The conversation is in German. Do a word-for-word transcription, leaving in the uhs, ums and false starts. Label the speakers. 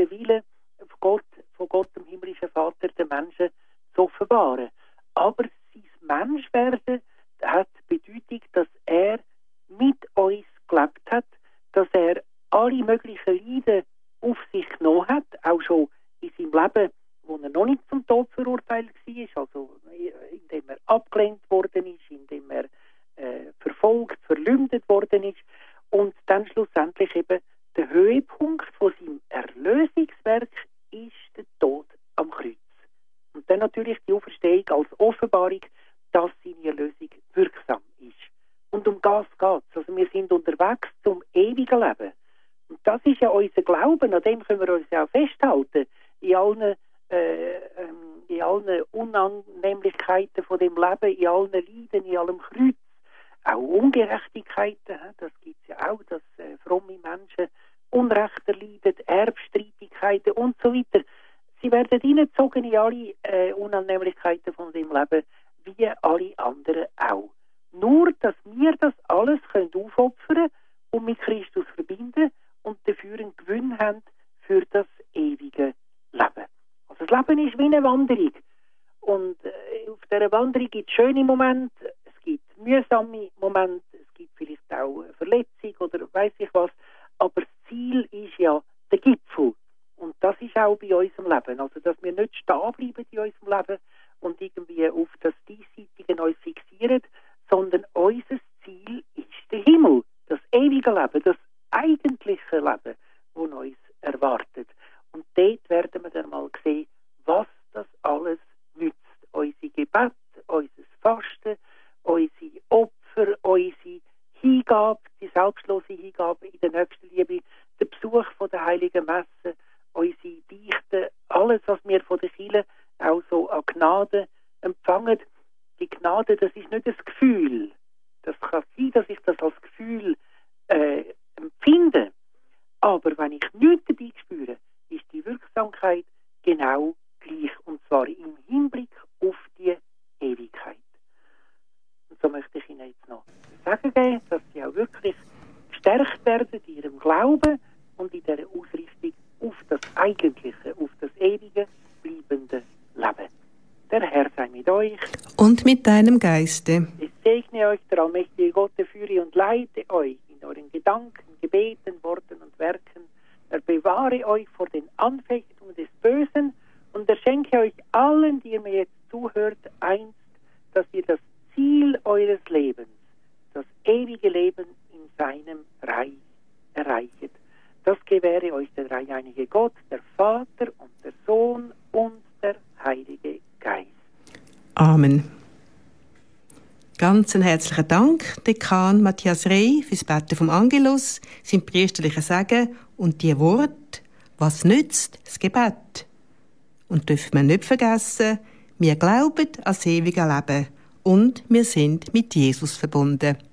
Speaker 1: den Willen von Gott, von Gott, dem himmlischen Vater, den Menschen zu offenbaren. Aber sein Menschwerden hat die Bedeutung, dass er mit uns gelebt hat, dass er alle möglichen Leiden auf sich genommen hat, auch schon in seinem Leben, wo er noch nicht zum Tod verurteilt war, also indem er abgelehnt worden ist, indem er äh, verfolgt, verleumdet worden ist und dann schlussendlich eben der Höhepunkt von seinem Erlösungswerk ist der Tod am Kreuz. Und dann natürlich die Auferstehung als Offenbarung, dass seine Erlösung wirksam ist. Und um das geht es. Also wir sind unterwegs zum ewigen Leben. Und das ist ja unser Glauben, an dem können wir uns ja auch festhalten. In allen, äh, in allen Unannehmlichkeiten von dem Leben, in allen Leiden, in allem Kreuz. Auch Ungerechtigkeiten, das gibt es ja auch, dass äh, fromme Menschen Unrecht erleiden, Erbstreitigkeiten und so weiter. Sie werden hineingezogen in alle äh, Unannehmlichkeiten von dem Leben, wie alle anderen auch. Nur, dass wir das alles können aufopfern und mit Christus verbinden und dafür einen Gewinn haben für das ewige Leben. Also das Leben ist wie eine Wanderung. Und äh, auf dieser Wanderung gibt es schöne Momente, es gibt mühsame Momente, es gibt vielleicht auch eine Verletzung oder weiss ich was. Aber das Ziel ist ja der Gipfel. Und das ist auch bei unserem Leben. Also, dass wir nicht stehen bleiben in unserem Leben und irgendwie auf das Diesseitige uns fixieren, sondern unser Ziel ist der Himmel. Das ewige Leben, das eigentliche Leben, das uns erwartet. Und dort werden wir dann mal sehen, was das alles nützt. Unsere Gebete, unser Fasten, unsere Opfer, unsere Hingabe, die selbstlose Hingabe in der Nächstenliebe, der Besuch von der Heiligen Messe, unsere Beichte, alles, was wir von der Kirche auch so an Gnade empfangen. Die Gnade, das ist nicht das Gefühl. Das kann sein, dass ich das als Gefühl äh, empfinde. Aber wenn ich nichts dabei spüre, ist die Wirksamkeit genau gleich. Und zwar im Hinblick auf die Ewigkeit. Und so möchte ich Ihnen jetzt noch sagen geben, dass Sie auch wirklich gestärkt werden in Ihrem Glauben und in dieser Ausrichtung auf das Eigentliche, auf das ewige, bleibende Leben. Der Herr sei mit euch.
Speaker 2: Und mit deinem Geiste.
Speaker 1: Ich segne euch, der allmächtige Gott, der führe und leite euch in euren Gedanken, Gebeten, Worten und Werken. Er bewahre euch vor den Anfechtungen des Bösen und er schenke euch allen, die ihr mir jetzt zuhört, einst, dass ihr das Ziel eures Lebens, das ewige Leben in seinem Reich erreichet. Das gewähre euch der dreieinige Gott, der Vater und der Sohn und der Heilige Geist.
Speaker 2: Amen. Ganz einen herzlichen Dank, Dekan Matthias Rey, fürs Beten vom Angelus, sein priesterliches Segen und die Worte, was nützt das Gebet. Und dürfen wir nicht vergessen, wir glauben an das ewige Leben und wir sind mit Jesus verbunden.